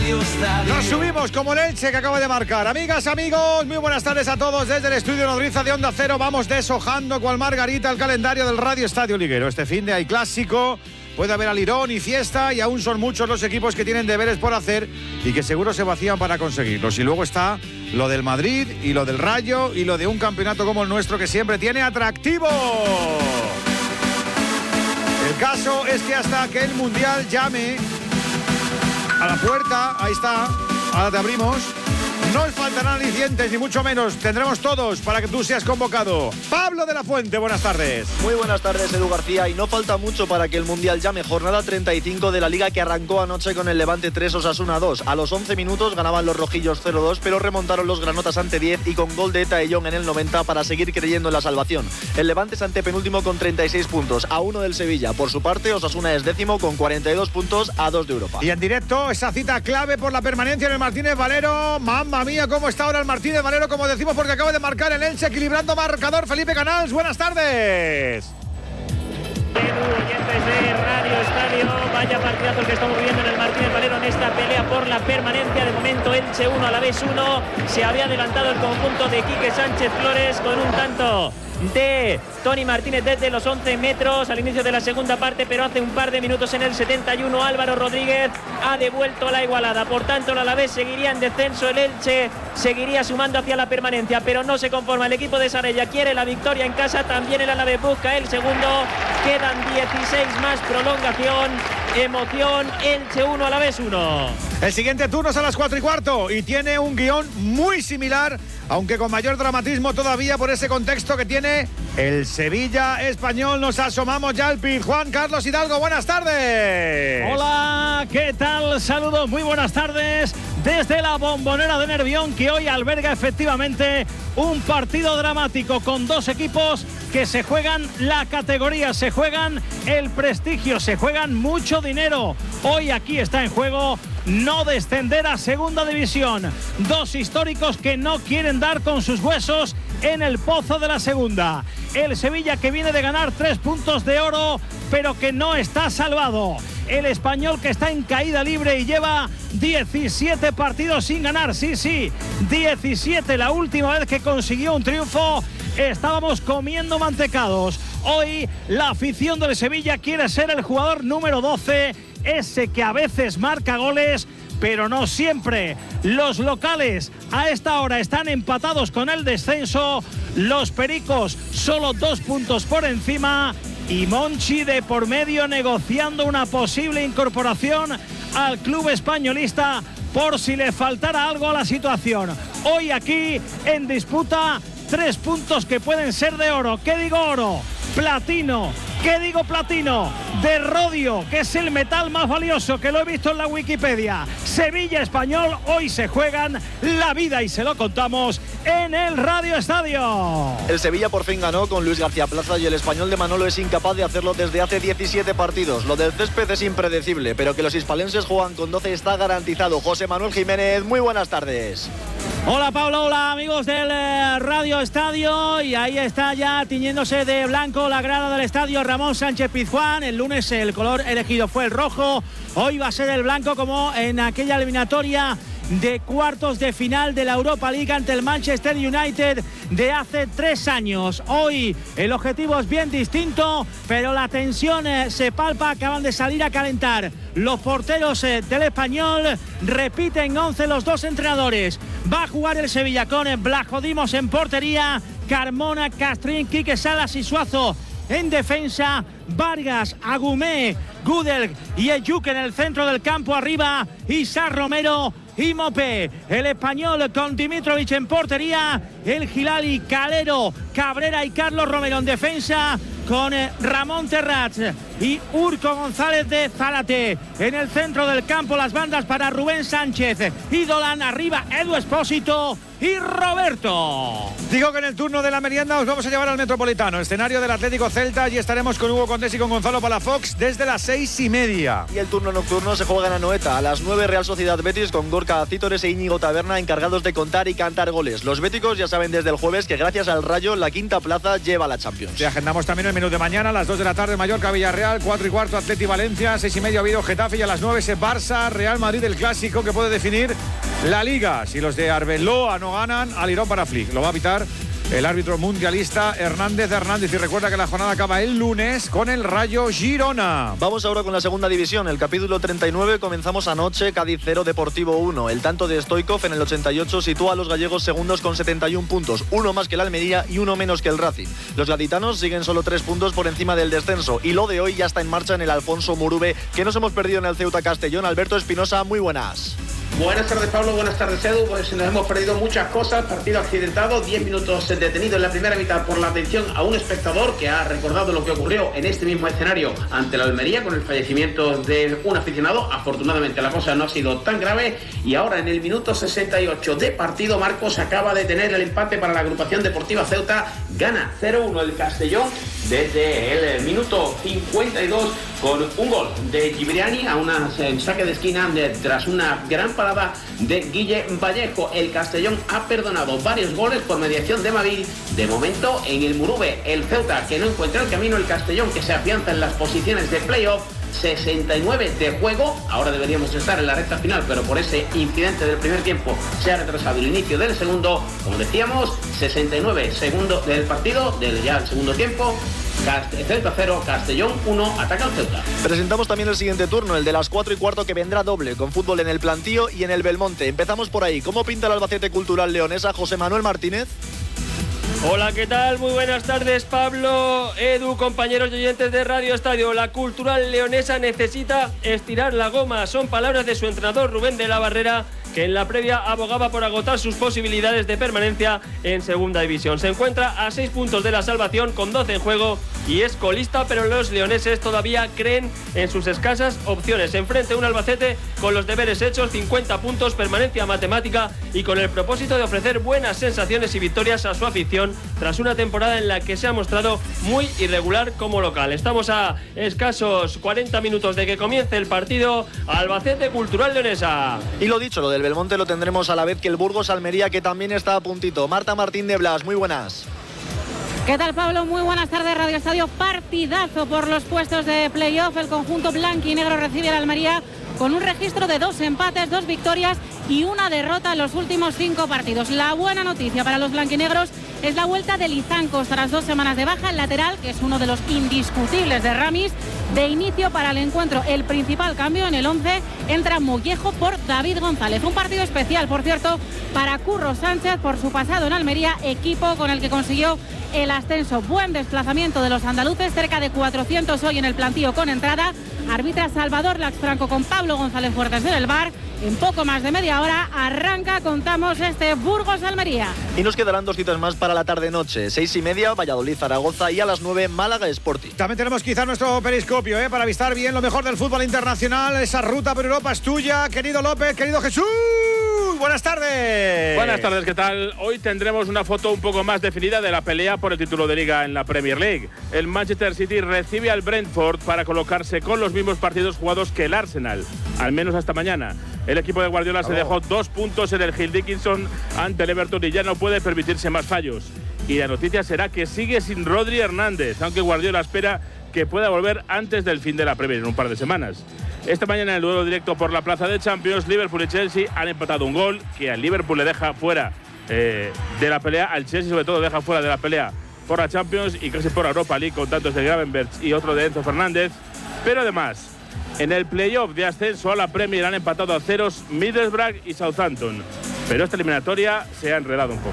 Radio Estadio. Nos subimos como el Elche que acaba de marcar. Amigas, amigos, muy buenas tardes a todos desde el estudio Nodriza de Onda Cero. Vamos deshojando cual margarita el calendario del Radio Estadio Liguero. Este fin de hay clásico, puede haber alirón y fiesta, y aún son muchos los equipos que tienen deberes por hacer y que seguro se vacían para conseguirlos. Y luego está lo del Madrid y lo del Rayo y lo de un campeonato como el nuestro que siempre tiene atractivo. El caso es que hasta que el Mundial llame a la puerta, ahí está, ahora te abrimos, no os faltarán alicientes, ni mucho menos. Tendremos todos para que tú seas convocado. Pablo de la Fuente, buenas tardes. Muy buenas tardes, Edu García. Y no falta mucho para que el Mundial llame. Jornada 35 de la Liga que arrancó anoche con el Levante 3, Osasuna 2. A los 11 minutos ganaban los rojillos 0-2, pero remontaron los granotas ante 10 y con gol de Taellón en el 90 para seguir creyendo en la salvación. El Levante es antepenúltimo con 36 puntos, a 1 del Sevilla. Por su parte, Osasuna es décimo con 42 puntos, a 2 de Europa. Y en directo, esa cita clave por la permanencia en el Martínez Valero. Mamma mía, cómo está ahora el Martínez Valero, como decimos, porque acaba de marcar el Elche, equilibrando marcador. Felipe Canals, buenas tardes. Oyentes de Radio Estadio, vaya partidazo el que estamos viviendo en el Martínez Valero en esta pelea por la permanencia. De momento Elche 1, Alavés 1. Se había adelantado el conjunto de Quique Sánchez Flores con un tanto de Tony Martínez desde los 11 metros al inicio de la segunda parte, pero hace un par de minutos, en el 71, Álvaro Rodríguez ha devuelto la igualada. Por tanto, el Alavés seguiría en descenso, el Elche seguiría sumando hacia la permanencia, pero no se conforma. El equipo de Sarella quiere la victoria en casa, también el Alavés busca el segundo. Quedan 16 más, prolongación, emoción. Elche 1, Alavés 1. El siguiente turno es a las 4:15 y tiene un guión muy similar, aunque con mayor dramatismo todavía por ese contexto que tiene el Sevilla Español. Nos asomamos ya al PIB. Juan Carlos Hidalgo, buenas tardes. Hola, ¿qué tal? Saludos, muy buenas tardes desde la Bombonera de Nervión, que hoy alberga efectivamente un partido dramático con dos equipos que se juegan la categoría, se juegan el prestigio, se juegan mucho dinero. Hoy aquí está en juego no descender a segunda división. Dos históricos que no quieren dar con sus huesos en el pozo de la segunda. El Sevilla, que viene de ganar 3 puntos de oro, pero que no está salvado. El Español, que está en caída libre y lleva 17 partidos sin ganar. Sí, 17. La última vez que consiguió un triunfo estábamos comiendo mantecados. Hoy la afición del Sevilla quiere ser el jugador número 12, ese que a veces marca goles, pero no siempre. Los locales a esta hora están empatados con el descenso. Los Pericos solo 2 puntos por encima. Y Monchi de por medio negociando una posible incorporación al club españolista por si le faltara algo a la situación. Hoy aquí en disputa 3 puntos que pueden ser de oro. ¿Qué digo oro? Platino. ¿Qué digo platino? De rodio, que es el metal más valioso, que lo he visto en la Wikipedia. Sevilla Español, hoy se juegan la vida y se lo contamos en el Radio Estadio. El Sevilla por fin ganó con Luis García Plaza y el Español de Manolo es incapaz de hacerlo desde hace 17 partidos. Lo del césped es impredecible, pero que los hispalenses juegan con 12 está garantizado. José Manuel Jiménez, muy buenas tardes. Hola Pablo, hola amigos del Radio Estadio, y ahí está ya tiñéndose de blanco la grada del estadio Ramón Sánchez Pizjuán. El lunes el color elegido fue el rojo, hoy va a ser el blanco, como en aquella eliminatoria de cuartos de final de la Europa League ante el Manchester United de hace 3 años. Hoy el objetivo es bien distinto, pero la tensión se palpa. Acaban de salir a calentar los porteros del Español. Repiten 11 los dos entrenadores. Va a jugar el Sevilla con Blajodimos en portería, Carmona, Castrín, Quique Salas y Suazo en defensa, Vargas, Agumé, Gudel y Eyuk en el centro del campo. Arriba Isa Romero y Mopé. El Español con Dimitrovic en portería, el Gilali, Calero, Cabrera y Carlos Romero en defensa, con Ramón Terrats y Urco González de Zárate en el centro del campo. Las bandas para Rubén Sánchez y Dolan. Arriba Edu Espósito y Roberto. Digo que en el turno de la merienda os vamos a llevar al Metropolitano, escenario del Atlético Celta, y estaremos con Hugo Condés y con Gonzalo Palafox desde las 6:30. Y el turno nocturno se juega en Anoeta. A las 9, Real Sociedad Betis, con Gorka Cítores e Íñigo Taberna encargados de contar y cantar goles. Los béticos ya saben desde el jueves que gracias al Rayo la quinta plaza lleva a la Champions. Y agendamos también el menú de mañana a las 2 de la tarde, Mallorca Villarreal. Villarreal, 4:15 Atleti Valencia, 6:30 Oviedo Getafe y a las 9 ese Barça Real Madrid, el clásico que puede definir la Liga. Si los de Arbeloa no ganan, Alirón para Flick. Lo va a pitar el árbitro mundialista Hernández. Y recuerda que la jornada acaba el lunes con el Rayo Girona. Vamos ahora con la segunda división, el capítulo 39. Comenzamos anoche, Cádiz 0, Deportivo 1. El tanto de Stoikov en el 88 sitúa a los gallegos segundos con 71 puntos, uno más que el Almería y uno menos que el Racing. Los gaditanos siguen solo 3 puntos por encima del descenso y lo de hoy ya está en marcha en el Alfonso Murube, que nos hemos perdido en el Ceuta Castellón. Alberto Espinosa, muy buenas. Buenas tardes, Pablo. Buenas tardes, Edu. Pues nos hemos perdido muchas cosas. Partido accidentado, 10 minutos detenido en la primera mitad por la atención a un espectador que ha recordado lo que ocurrió en este mismo escenario ante la Almería con el fallecimiento de un aficionado. Afortunadamente la cosa no ha sido tan grave y ahora en el minuto 68 de partido, Marcos acaba de tener el empate para la agrupación deportiva Ceuta. Gana 0-1 el Castellón desde el minuto 52 con un gol de Gibriani a una saque de esquina tras una gran parada de Guille Vallejo. El Castellón ha perdonado varios goles por mediación de Mavil. De momento en el Murube, el Ceuta que no encuentra el camino, el Castellón que se afianza en las posiciones de playoff. 69 de juego, ahora deberíamos estar en la recta final, pero por ese incidente del primer tiempo se ha retrasado el inicio del segundo. Como decíamos, 69 segundos del partido, del ya el segundo tiempo. Ceuta 0, Castellón 1, ataca al Ceuta. Presentamos también el siguiente turno, el de las 4:15, que vendrá doble, con fútbol en el Plantío y en el Belmonte. Empezamos por ahí. ¿Cómo pinta el Albacete Cultural Leonesa, José Manuel Martínez? Hola, ¿qué tal? Muy buenas tardes, Pablo, Edu, compañeros y oyentes de Radio Estadio. La Cultural Leonesa necesita estirar la goma. Son palabras de su entrenador Rubén de la Barrera, que en la previa abogaba por agotar sus posibilidades de permanencia en Segunda División. Se encuentra a 6 puntos de la salvación con 12 en juego y es colista, pero los leoneses todavía creen en sus escasas opciones. Enfrente un Albacete con los deberes hechos, 50 puntos, permanencia matemática y con el propósito de ofrecer buenas sensaciones y victorias a su afición tras una temporada en la que se ha mostrado muy irregular como local. Estamos a escasos 40 minutos de que comience el partido. Albacete Cultural Leonesa. Y lo dicho, lo del Belmonte lo tendremos a la vez que el Burgos Almería, que también está a puntito. Marta Martín de Blas, muy buenas. ¿Qué tal, Pablo? Muy buenas tardes, Radio Estadio. Partidazo por los puestos de playoff. El conjunto blanquinegro recibe al Almería con un registro de 2 empates, 2 victorias y una derrota en los últimos 5 partidos. La buena noticia para los blanquinegros es la vuelta de Lizancos tras 2 semanas de baja. El lateral, que es uno de los indiscutibles de Ramis, de inicio para el encuentro. El principal cambio en el 11 entra Mollejo por David González. Un partido especial, por cierto, para Curro Sánchez por su pasado en Almería, equipo con el que consiguió el ascenso. Buen desplazamiento de los andaluces, cerca de 400 hoy en el plantío con entrada. Arbitra Salvador Laxfranco con Pablo González Fuertes en el bar. En poco más de media hora arranca, contamos, este Burgos-Almería. Y nos quedarán 2 citas más para la tarde-noche. 6:30, Valladolid-Zaragoza y a las 9, Málaga-Sporting. También tenemos quizá nuestro periscopio, para avistar bien lo mejor del fútbol internacional. Esa ruta por Europa es tuya, querido López, querido Jesús. Buenas tardes. Buenas tardes, ¿qué tal? Hoy tendremos una foto un poco más definida de la pelea por el título de Liga en la Premier League. El Manchester City recibe al Brentford para colocarse con los mismos partidos jugados que el Arsenal, al menos hasta mañana. El equipo de Guardiola se dejó 2 puntos en el Hill Dickinson ante el Everton y ya no puede permitirse más fallos. Y la noticia será que sigue sin Rodri Hernández, aunque Guardiola espera que pueda volver antes del fin de la Premier en un par de semanas. Esta mañana en el duelo directo por la plaza de Champions, Liverpool y Chelsea han empatado un gol que al Liverpool le deja fuera de la pelea, al Chelsea sobre todo deja fuera de la pelea por la Champions y casi por Europa League, con tantos de Gravenberch y otro de Enzo Fernández. Pero además, en el playoff de ascenso a la Premier han empatado a ceros Middlesbrough y Southampton. Pero esta eliminatoria se ha enredado un poco.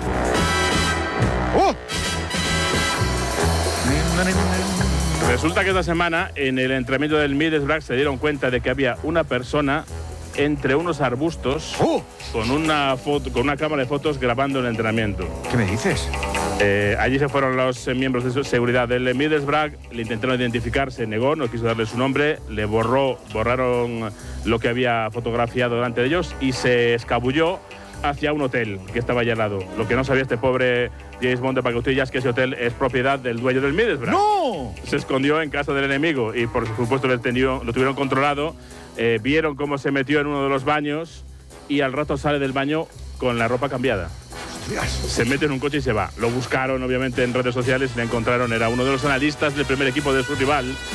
Resulta que esta semana en el entrenamiento del Middlesbrough se dieron cuenta de que había una persona entre unos arbustos con una cámara de fotos grabando el entrenamiento. ¿Qué me dices? Allí se fueron los miembros de seguridad del Middlesbrough, le intentaron identificar, se negó, no quiso darle su nombre, le borraron lo que había fotografiado delante de ellos y se escabulló hacia un hotel que estaba allá al lado. Lo que no sabía este pobre James Bond de Pacutillas es que ese hotel es propiedad del dueño del Middlesbrough. ¡No! Se escondió en casa del enemigo y por supuesto lo tuvieron controlado. Vieron cómo se metió en uno de los baños y al rato sale del baño con la ropa cambiada. ¡Hostias! Se mete en un coche y se va. Lo buscaron obviamente en redes sociales y le encontraron. Era uno de los analistas del primer equipo de su rival.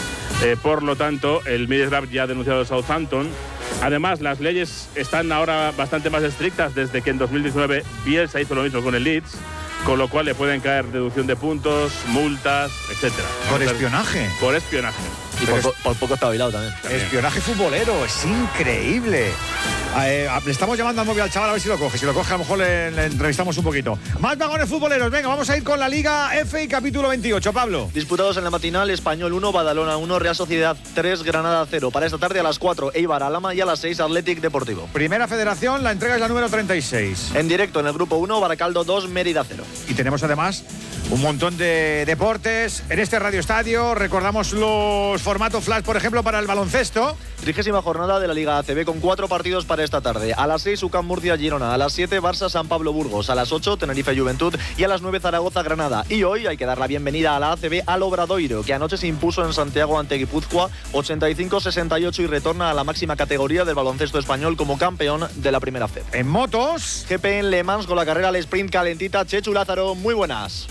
Por lo tanto, el Middlesbrough ya ha denunciado a Southampton. Además, las leyes están ahora bastante más estrictas desde que en 2019 Bielsa hizo lo mismo con el Leeds, con lo cual le pueden caer deducción de puntos, multas, etcétera. ¿Por espionaje? Por espionaje. Y por poco espabilado también. Espionaje futbolero, es increíble. Le estamos llamando al móvil al chaval a ver si lo coge. Si lo coge, a lo mejor le entrevistamos un poquito. Más vagones futboleros. Venga, vamos a ir con la Liga F y capítulo 28. Pablo. Disputados en la matinal, Español 1, Badalona 1, Real Sociedad 3, Granada 0. Para esta tarde a las 4, Eibar Alhama y a las 6, Athletic Deportivo. Primera Federación, la entrega es la número 36. En directo en el grupo 1, Baracaldo 2, Mérida 0. Y tenemos además un montón de deportes en este Radio Estadio. Recordamos los formatos flash, por ejemplo, para el baloncesto. 30ª jornada de la Liga ACB con 4 partidos para esta tarde. A las 6, UCAM Murcia Girona. A las 7, Barça San Pablo Burgos. A las 8, Tenerife Juventud. Y a las 9, Zaragoza Granada. Y hoy hay que dar la bienvenida a la ACB al Obradoiro, que anoche se impuso en Santiago ante Guipúzcoa 85-68 y retorna a la máxima categoría del baloncesto español como campeón de la primera FED. En motos, GP en Le Mans con la carrera al sprint calentita. Chechu Lázaro, muy buenas.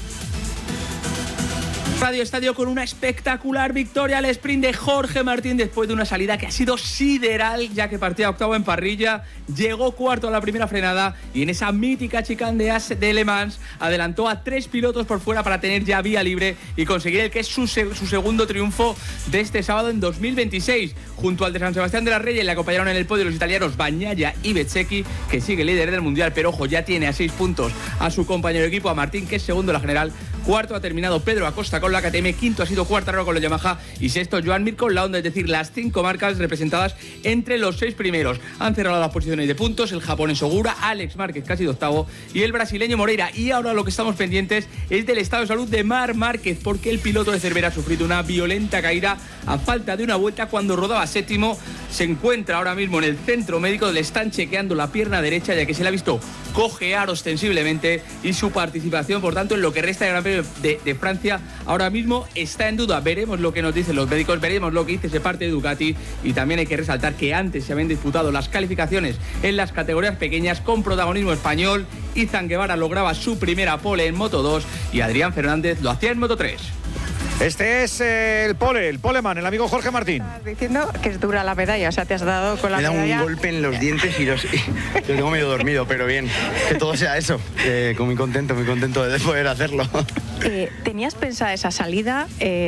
Radio Estadio con una espectacular victoria al sprint de Jorge Martín después de una salida que ha sido sideral, ya que partía octavo en parrilla, llegó cuarto a la primera frenada y en esa mítica chicane de Le Mans adelantó a 3 pilotos por fuera para tener ya vía libre y conseguir el que es su segundo triunfo de este sábado en 2026. Junto al de San Sebastián de la Reyes le acompañaron en el podio los italianos Bagnaia y Bezzecchi, que sigue líder del mundial, pero ojo, ya tiene a 6 puntos a su compañero de equipo, a Martín, que es segundo en la general. Cuarto ha terminado Pedro Acosta con la KTM, quinto ha sido Quartararo con la Yamaha y sexto Joan Mir con la Honda, es decir, las 5 marcas representadas entre los 6 primeros. Han cerrado las posiciones de puntos el japonés Ogura, Alex Márquez, que ha sido octavo, y el brasileño Moreira. Y ahora lo que estamos pendientes es del estado de salud de Marc Márquez, porque el piloto de Cervera ha sufrido una violenta caída a falta de una vuelta cuando rodaba séptimo. Se encuentra ahora mismo en el centro médico, le están chequeando la pierna derecha, ya que se le ha visto cojear ostensiblemente, y su participación, por tanto, en lo que resta del Gran Premio de Francia ahora mismo está en duda. Veremos lo que nos dicen los médicos, veremos lo que dice ese parte de Ducati, y también hay que resaltar que antes se habían disputado las calificaciones en las categorías pequeñas con protagonismo español. Izan Guevara lograba su primera pole en Moto 2 y Adrián Fernández lo hacía en Moto 3. Este es el poleman, el amigo Jorge Martín. Estás diciendo que es dura la medalla, o sea, te has dado con la medalla. Me da un golpe en los dientes y lo tengo medio dormido, pero bien, que todo sea eso. Muy contento de poder hacerlo. ¿Tenías pensada esa salida?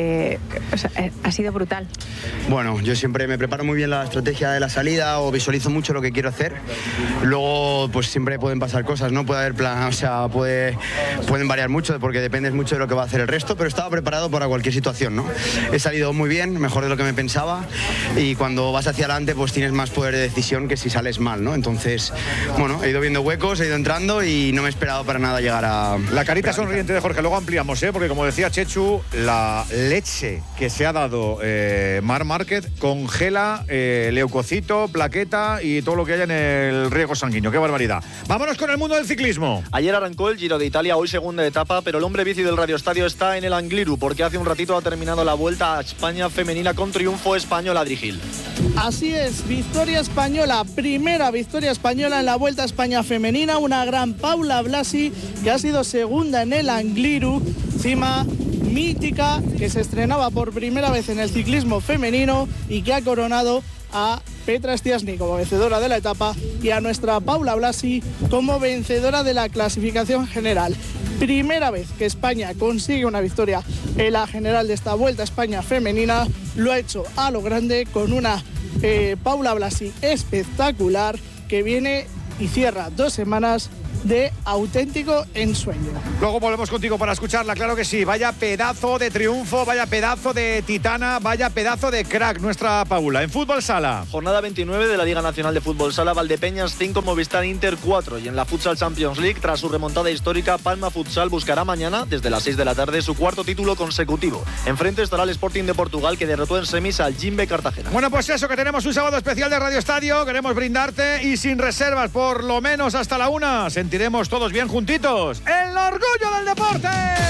Ha sido brutal. Bueno, yo siempre me preparo muy bien la estrategia de la salida o visualizo mucho lo que quiero hacer. Luego, pues siempre pueden pasar cosas, ¿no? Puede haber plan, o sea, pueden variar mucho porque depende mucho de lo que va a hacer el resto, pero estaba preparado para cualquier situación, ¿no? He salido muy bien, mejor de lo que me pensaba, y cuando vas hacia adelante pues tienes más poder de decisión que si sales mal, ¿no? Entonces, bueno, he ido viendo huecos, he ido entrando y no me he esperado para nada llegar a... La carita sonriente de Jorge, luego ampliamos, porque como decía Chechu, la leche que se ha dado Marc Márquez congela leucocito, plaqueta y todo lo que haya en el riego sanguíneo. ¡Qué barbaridad! Vámonos con el mundo del ciclismo. Ayer arrancó el Giro de Italia, hoy segunda etapa, pero el hombre bici del Radio Estadio está en el Angliru, porque hace un ratito ha terminado la Vuelta a España femenina con triunfo español. Adri Gil. Así es, victoria española, primera victoria española en la Vuelta a España femenina, una gran Paula Blasi, que ha sido segunda en el Angliru, cima mítica que se estrenaba por primera vez en el ciclismo femenino y que ha coronado a Petra Stiassny como vencedora de la etapa y a nuestra Paula Blasi como vencedora de la clasificación general. Primera vez que España consigue una victoria en la general de esta Vuelta a España femenina, lo ha hecho a lo grande con una Paula Blasi espectacular que viene y cierra 2 semanas de auténtico ensueño. Luego volvemos contigo para escucharla, claro que sí. Vaya pedazo de triunfo, vaya pedazo de titana, vaya pedazo de crack nuestra Paula. En Fútbol Sala. Jornada 29 de la Liga Nacional de Fútbol Sala, Valdepeñas 5, Movistar Inter 4. Y en la Futsal Champions League, tras su remontada histórica, Palma Futsal buscará mañana, desde las 6 de la tarde, su 4º título consecutivo. Enfrente estará el Sporting de Portugal, que derrotó en semis al Jimbe Cartagena. Bueno, pues eso, que tenemos un sábado especial de Radio Estadio. Queremos brindarte y sin reservas, por lo menos hasta la 1. Sentiremos todos bien juntitos el orgullo del deporte.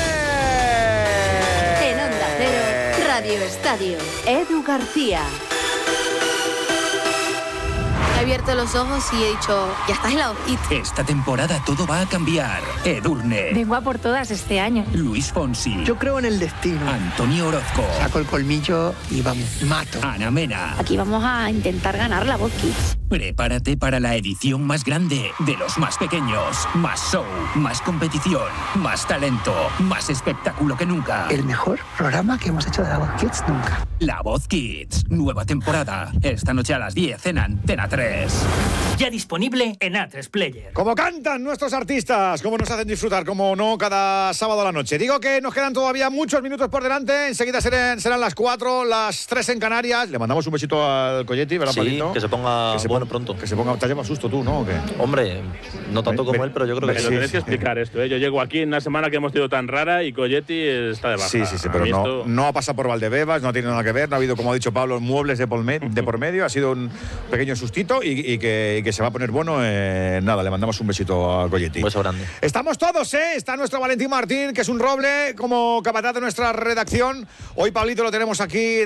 En Onda Cero, Radio Estadio, Edu García. abierto los ojos y he dicho, ya estás en la Voz Kids. Esta temporada todo va a cambiar. Edurne. Vengo a por todas este año. Luis Fonsi. Yo creo en el destino. Antonio Orozco. Saco el colmillo y vamos, mato. Ana Mena. Aquí vamos a intentar ganar la Voz Kids. Prepárate para la edición más grande de los más pequeños. Más show, más competición, más talento, más espectáculo que nunca. El mejor programa que hemos hecho de La Voz Kids nunca. La Voz Kids, nueva temporada. Esta noche a las 10 en Antena 3. Ya disponible en A3 Player. Como cantan nuestros artistas, como nos hacen disfrutar, como no, cada sábado a la noche. Digo que nos quedan todavía muchos minutos por delante. Enseguida serán las 4, las 3 en Canarias. Le mandamos un besito al Colletti, ¿verdad, sí, Pablito? que se ponga bueno pronto. Que se ponga... ¿Te llevas susto tú, no? ¿O qué? Hombre, no tanto como él, pero yo creo que sí. Lo tenéis que explicar esto, ¿eh? Yo llego aquí en una semana que hemos tenido tan rara y Colletti está de baja. Sí, pero no ha pasado por Valdebebas, no tiene nada que ver, no ha habido, como ha dicho Pablo, muebles de por medio, ha sido un pequeño sustito y que se va a poner bueno. Nada, le mandamos un besito a Colletti. Un beso grande. Estamos todos, ¿eh? Está nuestro Valentín Martín, que es un roble, como capataz de nuestra redacción. Hoy Pablito lo tenemos aquí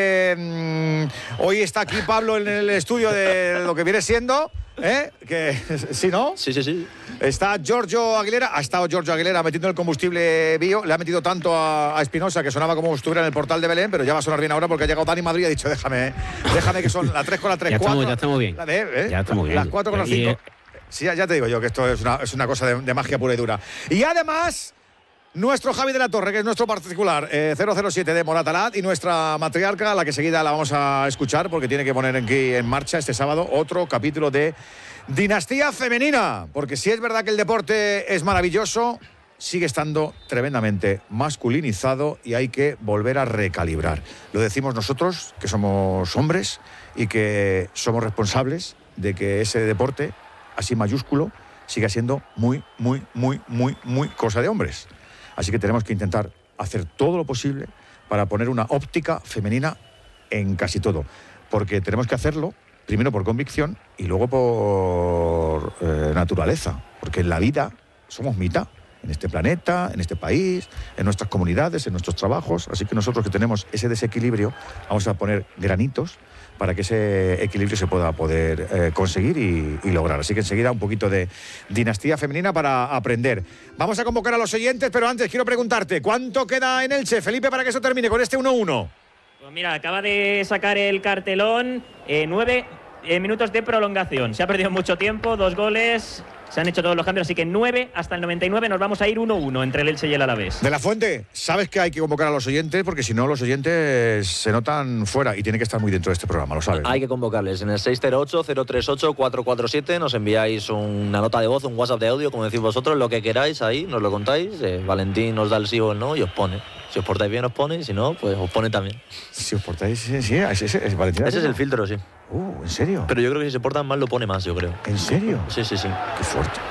hoy está aquí Pablo en el estudio de lo que viene siendo... Que sí, ¿no? Sí. Está Giorgio Aguilera, ha estado Giorgio Aguilera metiendo el combustible bio, le ha metido tanto a Espinosa que sonaba como si estuviera en el portal de Belén, pero ya va a sonar bien ahora porque ha llegado Dani Madrid y ha dicho, déjame que son las 3 con las 3, 4. Ya estamos bien. Ya estamos bien. Las 4 con las 5. Sí, ya te digo yo que esto es una cosa de magia pura y dura. Y además... Nuestro Javi de la Torre, que es nuestro particular, 007 de Moratalaz, y nuestra matriarca, la que seguida la vamos a escuchar porque tiene que poner aquí en marcha este sábado otro capítulo de Dinastía Femenina. Porque si es verdad que el deporte es maravilloso, sigue estando tremendamente masculinizado y hay que volver a recalibrar. Lo decimos nosotros, que somos hombres y que somos responsables de que ese deporte, así mayúsculo, siga siendo muy cosa de hombres. Así que tenemos que intentar hacer todo lo posible para poner una óptica femenina en casi todo. Porque tenemos que hacerlo, primero por convicción y luego por naturaleza. Porque en la vida somos mitad. En este planeta, en este país, en nuestras comunidades, en nuestros trabajos. Así que nosotros que tenemos ese desequilibrio, vamos a poner granitos para que ese equilibrio se pueda poder conseguir y lograr. Así que enseguida un poquito de dinastía femenina para aprender. Vamos a convocar a los oyentes, pero antes quiero preguntarte, ¿cuánto queda en Elche, Felipe, para que eso termine con este 1-1? Pues mira, acaba de sacar el cartelón, 9 minutos de prolongación. Se ha perdido mucho tiempo, 2 goles... Se han hecho todos los cambios, así que 9 hasta el 99 nos vamos a ir 1-1 entre el Elche y el Alavés. De la Fuente, sabes que hay que convocar a los oyentes porque si no los oyentes se notan fuera y tienen que estar muy dentro de este programa, lo sabes. Hay que convocarles. En el 608-038-447 nos enviáis una nota de voz, un WhatsApp de audio, como decís vosotros, lo que queráis ahí, nos lo contáis. Valentín nos da el sí o el no y os pone. Si os portáis bien os pone y si no, pues os pone también. Si os portáis, sí, es Valentín. Ese es el filtro, sí. ¿En serio? Pero yo creo que si se portan mal lo pone más, yo creo. ¿En serio? Sí. Qué fuerte.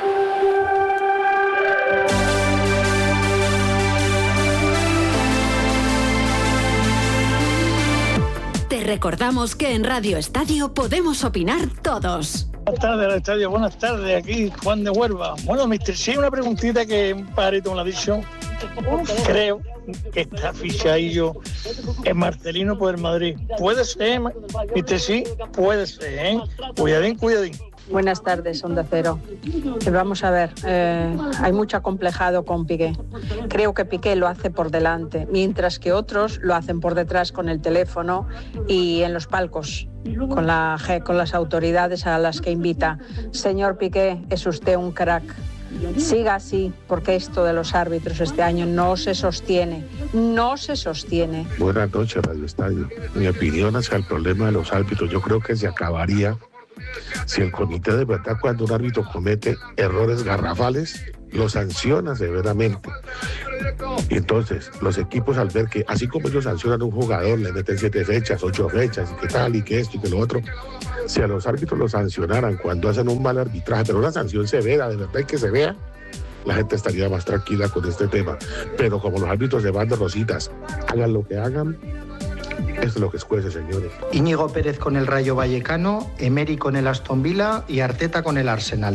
Te recordamos que en Radio Estadio podemos opinar todos. Buenas tardes, Radio Estadio. Buenas tardes, aquí Juan de Huelva. Bueno, mister, si hay una preguntita que un pajarito me lo ha dicho. Creo que está fichadillo es Marcelino por el Madrid. Puede ser, mister, sí, puede ser, ¿eh? Cuidadín. Buenas tardes, Onda Cero. Vamos a ver, hay mucho acomplejado con Piqué. Creo que Piqué lo hace por delante, mientras que otros lo hacen por detrás con el teléfono y en los palcos, con las autoridades a las que invita. Señor Piqué, es usted un crack. Siga así, porque esto de los árbitros este año no se sostiene. Buenas noches, Radio Estadio. Mi opinión hacia el problema de los árbitros, yo creo que se acabaría si el comité de verdad, cuando un árbitro comete errores garrafales, lo sanciona severamente. Y entonces los equipos, al ver que así como ellos sancionan a un jugador, le meten 7 fechas, 8 fechas, y que tal, y que esto y que lo otro, si a los árbitros los sancionaran cuando hacen un mal arbitraje, pero una sanción severa, de verdad que se vea, la gente estaría más tranquila con este tema. Pero como los árbitros de banda rositas hagan lo que hagan, esto es lo que escuece, señores. Íñigo Pérez con el Rayo Vallecano, Emery con el Aston Villa y Arteta con el Arsenal.